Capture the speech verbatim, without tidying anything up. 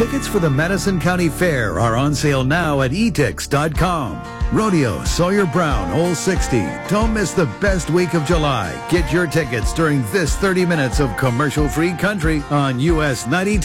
Tickets for the Madison County Fair are on sale now at e tix dot com. Rodeo, Sawyer Brown, Hole sixty. Don't miss the best week of July. Get your tickets during this thirty minutes of commercial-free country on U S ninety-two.